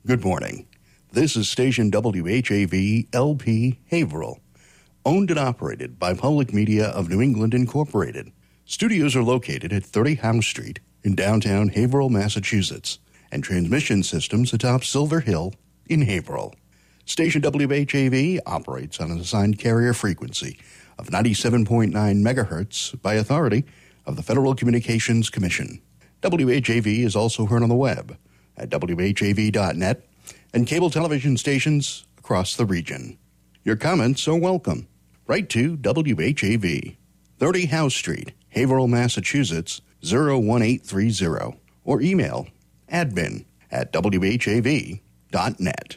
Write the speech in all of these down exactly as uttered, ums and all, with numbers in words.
Good morning. This is station W H A V L P Haverhill, owned and operated by Public Media of New England Incorporated. Studios are located at thirty House Street in downtown Haverhill, Massachusetts, and transmission systems atop Silver Hill in Haverhill. Station W H A V operates on an assigned carrier frequency of ninety-seven point nine megahertz by authority of the Federal Communications Commission. W H A V is also heard on the web at W H A V dot net and cable television stations across the region. Your comments are welcome. Write to W H A V, thirty House Street, Haverhill, Massachusetts, zero one eight three zero, or email admin at W H A V dot net.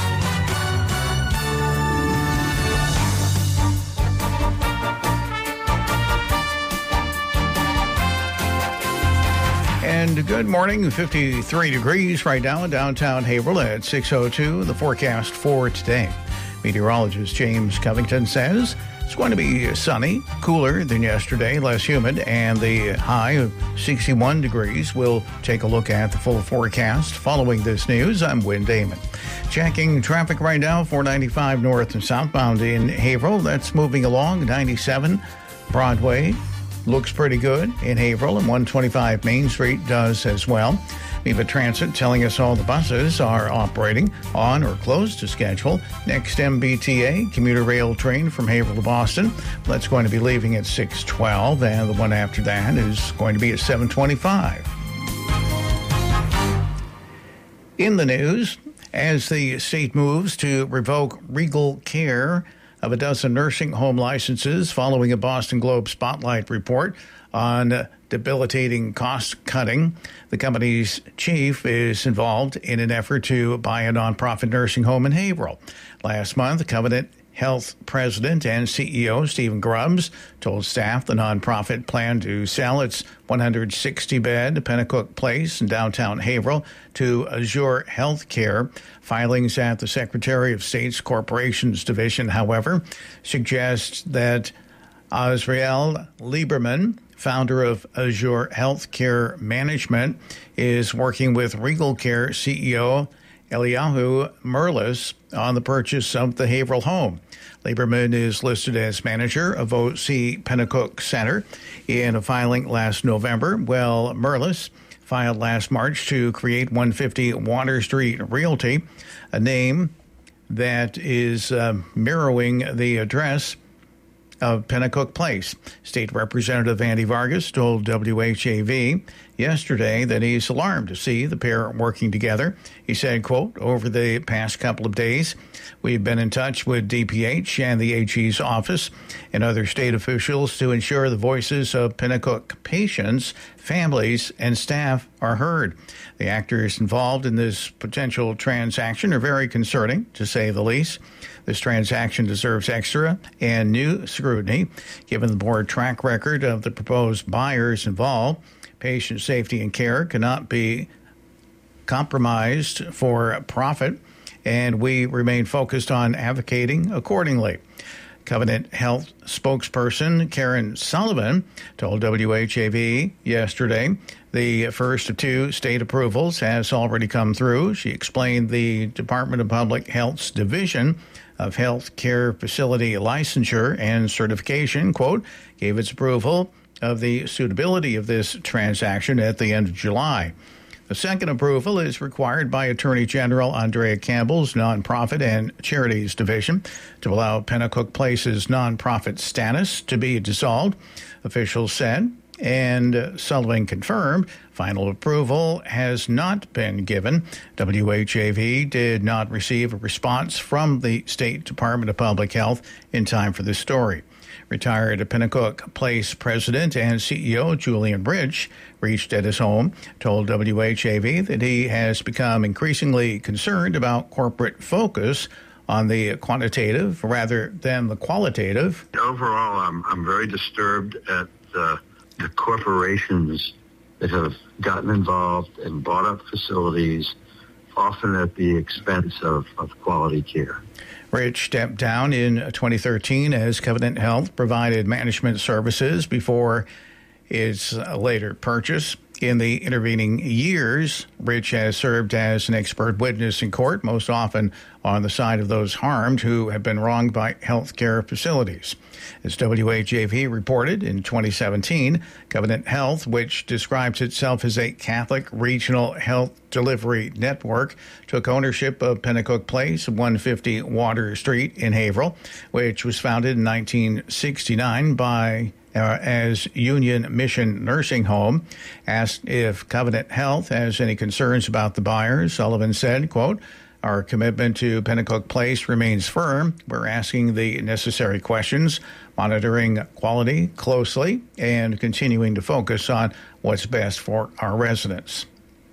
And good morning, fifty-three degrees right now in downtown Haverhill at six oh two. The forecast for today. Meteorologist James Covington says it's going to be sunny, cooler than yesterday, less humid, and the high of sixty-one degrees. We'll take a look at the full forecast following this news. I'm Wynn Damon. Checking traffic right now, four ninety-five north and southbound in Haverhill. That's moving along, ninety-seven Broadway. Looks pretty good in Haverhill, and one twenty-five Main Street does as well. Viva Transit telling us all the buses are operating on or close to schedule. Next M B T A commuter rail train from Haverhill to Boston. That's going to be leaving at six twelve, and the one after that is going to be at seven twenty-five. In the news, as the state moves to revoke Regal Care of a dozen nursing home licenses following a Boston Globe Spotlight report on debilitating cost cutting. The company's chief is involved in an effort to buy a nonprofit nursing home in Haverhill. Last month, Covenant Health president and C E O Stephen Grubbs told staff the nonprofit planned to sell its one hundred sixty bed Pennacook Place in downtown Haverhill to Azure Healthcare. Filings at the Secretary of State's Corporations Division, however, suggest that Azrael Lieberman, founder of Azure Healthcare Management, is working with Regal Care C E O Eliyahu Merlis on the purchase of the Haverhill home. Lieberman is listed as manager of O C Pennacook Center in a filing last November, while Merlis filed last March to create one fifty Water Street Realty, a name that is uh, mirroring the address of Pennacook Place. State Representative Andy Vargas told W H A V yesterday that he's alarmed to see the pair working together. He said, quote, over the past couple of days, we've been in touch with D P H and the A G's office and other state officials to ensure the voices of Pennacook patients, families, and staff are heard. The actors involved in this potential transaction are very concerning, to say the least. This transaction deserves extra and new scrutiny, given the poor track record of the proposed buyers involved. Patient safety and care cannot be compromised for profit, and we remain focused on advocating accordingly. Covenant Health spokesperson Karen Sullivan told W H A V yesterday the first of two state approvals has already come through. She explained the Department of Public Health's Division of Health Care Facility Licensure and Certification, quote, gave its approval of the suitability of this transaction at the end of July. The second approval is required by Attorney General Andrea Campbell's Nonprofit and Charities Division to allow Pennacook Place's nonprofit status to be dissolved, officials said, and Sullivan confirmed final approval has not been given. W H A V did not receive a response from the State Department of Public Health in time for this story. Retired Pennacook Place president and C E O Julian Bridge reached at his home, told W H A V that he has become increasingly concerned about corporate focus on the quantitative rather than the qualitative. Overall, I'm, I'm very disturbed at uh, the corporations that have gotten involved and bought up facilities, often at the expense of, of quality care. Rich stepped down in twenty thirteen as Covenant Health provided management services before its later purchase. In the intervening years, Rich has served as an expert witness in court, most often on the side of those harmed who have been wronged by health care facilities. As W H A V reported in twenty seventeen, Covenant Health, which describes itself as a Catholic regional health delivery network, took ownership of Pennacook Place, one fifty Water Street in Haverhill, which was founded in nineteen sixty-nine by Uh, as Union Mission Nursing Home. Asked if Covenant Health has any concerns about the buyers, Sullivan said, quote, "Our commitment to Pennacook Place remains firm. We're asking the necessary questions, monitoring quality closely, and continuing to focus on what's best for our residents."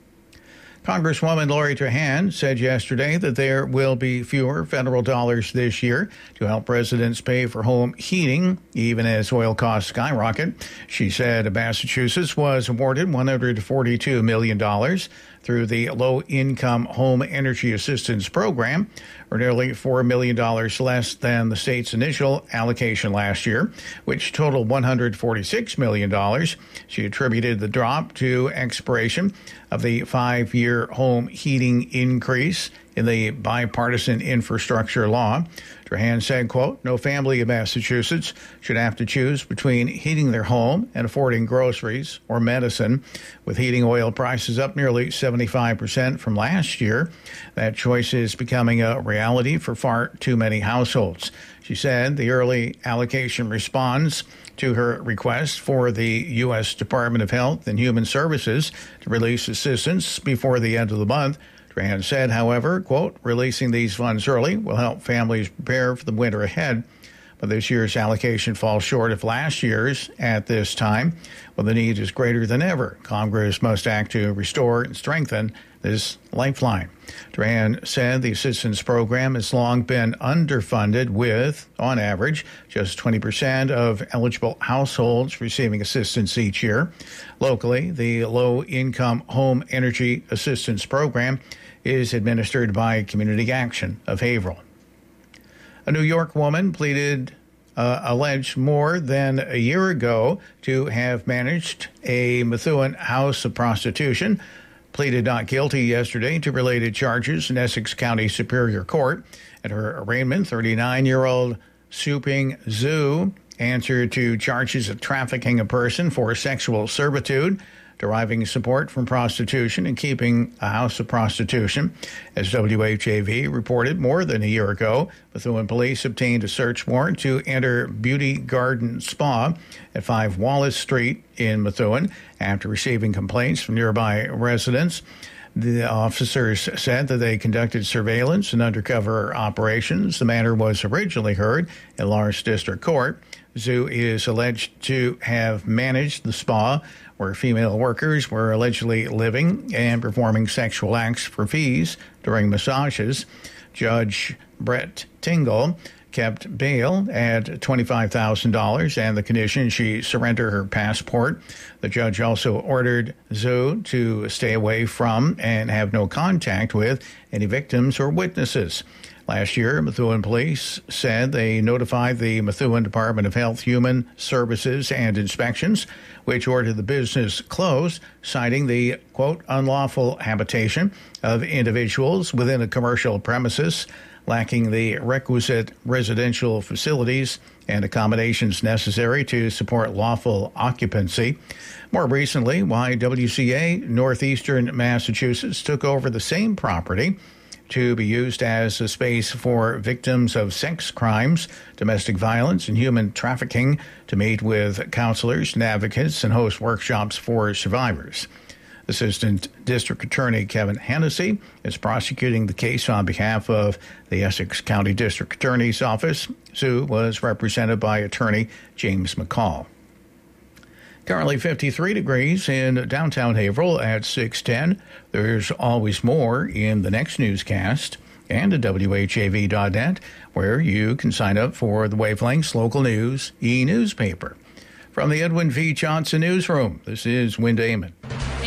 Congresswoman Lori Trahan said yesterday that there will be fewer federal dollars this year to help residents pay for home heating, even as oil costs skyrocket. She said Massachusetts was awarded one hundred forty-two million dollars through the Low-Income Home Energy Assistance Program, or nearly four million dollars less than the state's initial allocation last year, which totaled one hundred forty-six million dollars. She attributed the drop to expiration of the five-year home heating increase in the bipartisan infrastructure law. Trahan said, quote, "No family in Massachusetts should have to choose between heating their home and affording groceries or medicine. With heating oil prices up nearly seventy-five percent from last year, that choice is becoming a reality for far too many households." She said the early allocation responds to her request for the U S Department of Health and Human Services to release assistance before the end of the month. Trahan said, however, quote, "Releasing these funds early will help families prepare for the winter ahead. But this year's allocation falls short of last year's at this time. Well, the need is greater than ever. Congress must act to restore and strengthen this lifeline." Trahan said the assistance program has long been underfunded, with, on average, just twenty percent of eligible households receiving assistance each year. Locally, the Low-Income Home Energy Assistance Program is administered by Community Action of Haverhill. A New York woman pleaded uh, alleged more than a year ago to have managed a Methuen house of prostitution, pleaded not guilty yesterday to related charges in Essex County Superior Court. At her arraignment, thirty-nine-year-old Suping Zhu answered to charges of trafficking a person for sexual servitude, deriving support from prostitution, and keeping a house of prostitution. As W H A V reported, more than a year ago, Methuen police obtained a search warrant to enter Beauty Garden Spa at five Wallace Street in Methuen after receiving complaints from nearby residents. The officers said that they conducted surveillance and undercover operations. The matter was originally heard in Lawrence District Court. Zhu is alleged to have managed the spa where female workers were allegedly living and performing sexual acts for fees during massages. Judge Brett Tingle kept bail at twenty-five thousand dollars and the condition she surrender her passport. The judge also ordered Zhu to stay away from and have no contact with any victims or witnesses. Last year, Methuen police said they notified the Methuen Department of Health, Human Services, and Inspections, which ordered the business closed, citing the, quote, unlawful habitation of individuals within a commercial premises, lacking the requisite residential facilities and accommodations necessary to support lawful occupancy. More recently, Y W C A Northeastern Massachusetts took over the same property to be used as a space for victims of sex crimes, domestic violence, and human trafficking, to meet with counselors and advocates and host workshops for survivors. Assistant District Attorney Kevin Hennessy is prosecuting the case on behalf of the Essex County District Attorney's Office. Sue was represented by attorney James McCall. Currently fifty-three degrees in downtown Haverhill at six ten. There's always more in the next newscast and at W H A V dot net, where you can sign up for the Wavelength's local news e-newspaper. From the Edwin V. Johnson Newsroom, this is Wynn Damon.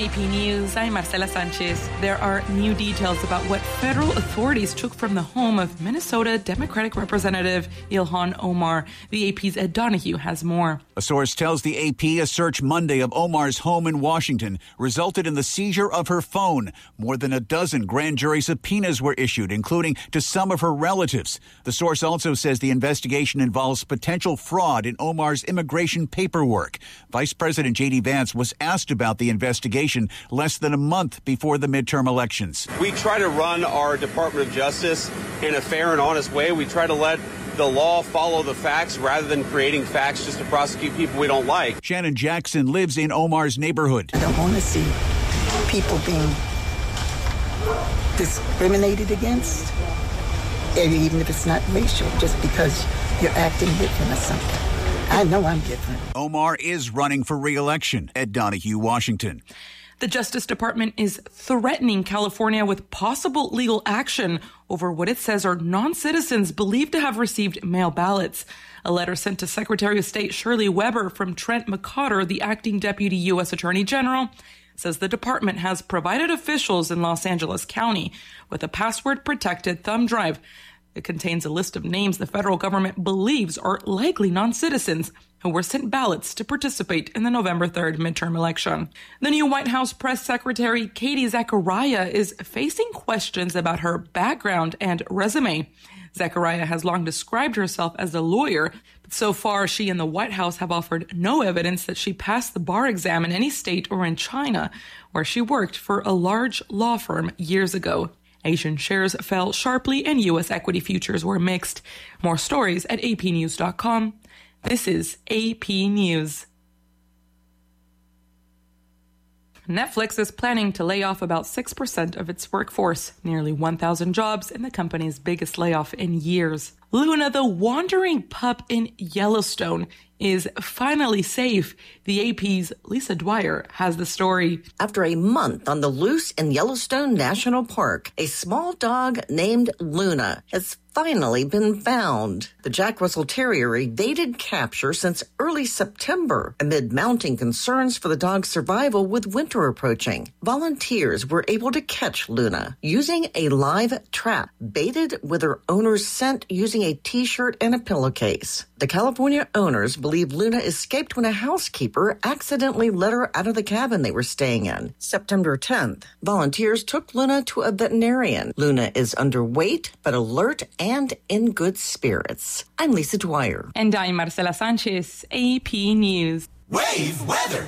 A P News, I'm Marcela Sanchez. There are new details about what federal authorities took from the home of Minnesota Democratic Representative Ilhan Omar. The A P's Ed Donahue has more. A source tells the A P a search Monday of Omar's home in Washington resulted in the seizure of her phone. More than a dozen grand jury subpoenas were issued, including to some of her relatives. The source also says the investigation involves potential fraud in Omar's immigration paperwork. Vice President J D Vance was asked about the investigation less than a month before the midterm elections. We try to run our Department of Justice in a fair and honest way. We try to let the law follow the facts rather than creating facts just to prosecute people we don't like. Shannon Jackson lives in Omar's neighborhood. I don't want to see people being discriminated against, even if it's not racial, just because you're acting different or something. I know I'm different. Omar is running for re-election. Ed Donahue, Washington. The Justice Department is threatening California with possible legal action over what it says are non-citizens believed to have received mail ballots. A letter sent to Secretary of State Shirley Weber from Trent McCotter, the acting deputy U S Attorney General, says the department has provided officials in Los Angeles County with a password-protected thumb drive. It contains a list of names the federal government believes are likely non-citizens who were sent ballots to participate in the November third midterm election. The new White House press secretary, Katie Zachariah, is facing questions about her background and resume. Zachariah has long described herself as a lawyer, but so far she and the White House have offered no evidence that she passed the bar exam in any state or in China, where she worked for a large law firm years ago. Asian shares fell sharply and U S equity futures were mixed. More stories at A P news dot com. This is A P News. Netflix is planning to lay off about six percent of its workforce, nearly one thousand jobs in the company's biggest layoff in years. Luna, the wandering pup in Yellowstone, is finally safe. The A P's Lisa Dwyer has the story. After a month on the loose in Yellowstone National Park, a small dog named Luna has finally been found. The Jack Russell Terrier evaded capture since early September amid mounting concerns for the dog's survival with winter approaching. Volunteers were able to catch Luna using a live trap baited with her owner's scent using a T-shirt and a pillowcase. The California owners believe Luna escaped when a housekeeper accidentally let her out of the cabin they were staying in. September tenth, volunteers took Luna to a veterinarian. Luna is underweight, but alert and in good spirits. I'm Lisa Dwyer. And I'm Marcela Sanchez, A P News. Wave weather.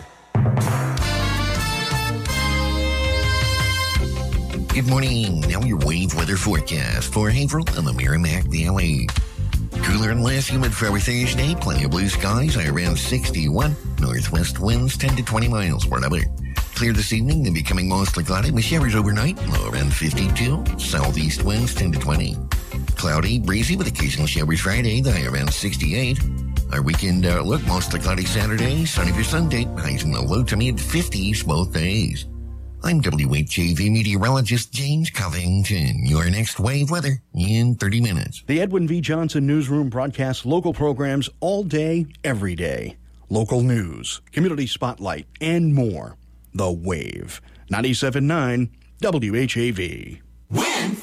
Good morning. Now your wave weather forecast for Haverhill and the Merrimack Valley. Cooler and less humid for our Thursday. Plenty of blue skies, high around sixty-one. Northwest winds ten to twenty miles per hour. Clear this evening, then becoming mostly cloudy with showers overnight. Low around fifty-two. Southeast winds ten to twenty. Cloudy, breezy with occasional showers Friday, the high around sixty-eight. Our weekend outlook, mostly cloudy Saturday, sunny for Sunday. Highs in the low to mid fifties both days. I'm W H A V meteorologist James Covington. Your next wave weather in thirty minutes. The Edwin V. Johnson Newsroom broadcasts local programs all day, every day. Local news, community spotlight, and more. The Wave. ninety-seven point nine W H A V. Win